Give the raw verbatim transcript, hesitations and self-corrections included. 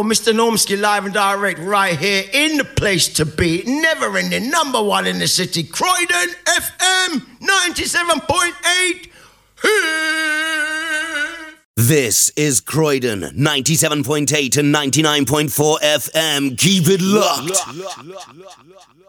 Mister Normski live and direct right here in the place to be, never ending, number one in the city, Croydon F M ninety-seven point eight. This is Croydon ninety-seven point eight and ninety-nine point four F M. Keep it locked. locked, locked, locked, locked.